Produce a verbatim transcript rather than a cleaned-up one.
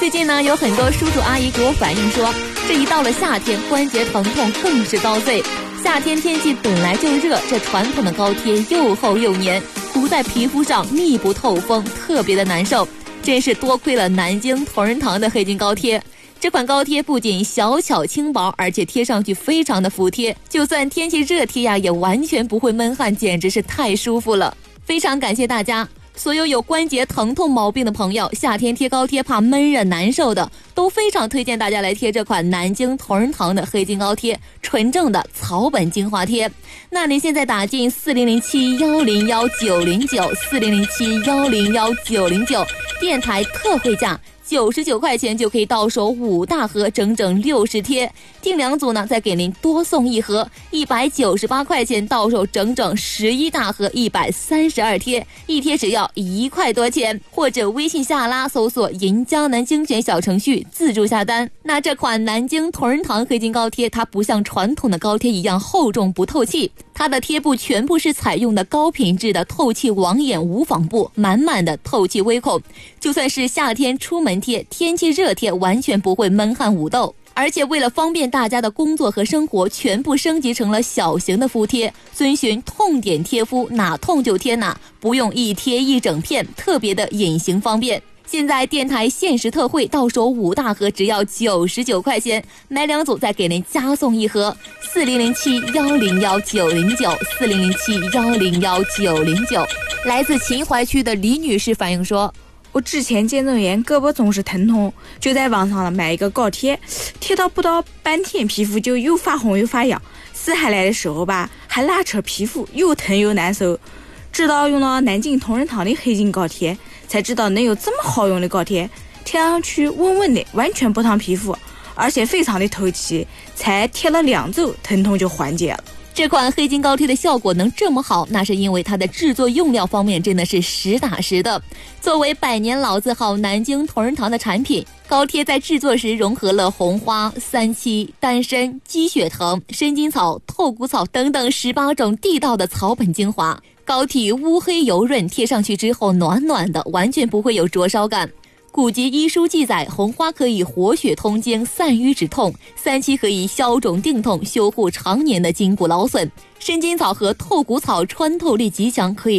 最近呢，有很多叔叔阿姨给我反映说，这一到了夏天，关节疼痛更是遭罪。夏天天气本来就热，这传统的高贴又厚又黏，涂在皮肤上密不透风，特别的难受。真是多亏了南京同仁堂的黑金高贴。这款高贴不仅小巧轻薄，而且贴上去非常的服帖，就算天气热贴呀，也完全不会闷汗，简直是太舒服了。非常感谢大家，所有有关节疼痛毛病的朋友，夏天贴高贴怕闷热难受的，都非常推荐大家来贴这款南京同仁堂的黑金高贴，纯正的草本精华贴。那您现在打进四零零七幺零幺九零九四零零七幺零幺九零九，电台特惠价九十九块钱就可以到手五大盒，整整六十贴。订两组呢，再给您多送一盒，一百九十八块钱到手整整十一大盒，一百三十二贴，一贴只要一块多钱。或者微信下拉搜索银江南精选小程序自助下单。那这款南京同仁堂黑金高贴，它不像传统的高贴一样厚重不透气，它的贴布全部是采用的高品质的透气网眼无纺布，满满的透气微孔，就算是夏天出门贴，天气热贴完全不会闷汗捂痘。而且为了方便大家的工作和生活，全部升级成了小型的敷贴，遵循痛点贴敷，哪痛就贴哪，不用一贴一整片，特别的隐形方便。现在电台限时特惠，到手五大盒只要九十九块钱，买两组再给您加送一盒。四零零七幺零幺九零九四零零七幺零幺九零九。来自秦淮区的李女士反映说， 我之前肩周炎，胳膊总是疼痛，就在网上买一个膏贴，贴到不到半天，皮肤就又发红又发痒，撕下来的时候吧，还拉扯皮肤，又疼又难受。直到用了南京同仁堂的黑金膏贴，才知道能有这么好用的膏贴，贴上去温温的，完全不烫皮肤，而且非常的透气，才贴了两周，疼痛就缓解了。 这款黑金高贴的效果能这么好，那是因为它的制作用料方面真的是实打实的。作为百年老字号南京同仁堂的产品，高贴在制作时融合了红花、三七、丹参、鸡血藤、生筋草、透骨草等等十八种地道的草本精华，膏体乌黑油润，贴上去之后暖暖的，完全不会有灼烧感。古籍医书记载，红花可以活血通经、散瘀止痛，三七可以消肿定痛、修护常年的筋骨劳损，生筋草和透骨草穿透力极强，可以